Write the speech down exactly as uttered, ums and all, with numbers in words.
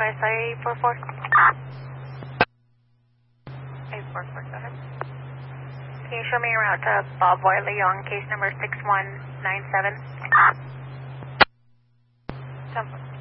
I saw eight four four. eight four four, go ahead. Can you show me a route to Bob Wiley on case number six one nine seven? ten four.